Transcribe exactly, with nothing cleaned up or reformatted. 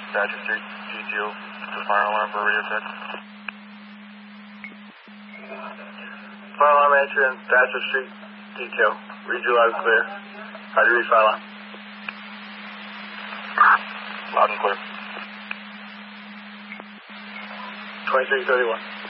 Thatcher Street, detail, the fire alarm for radio check. Fire alarm entry in Thatcher Street, detail. Read you loud and clear. How do you read fire alarm? Loud and clear. twenty-three thirty-one.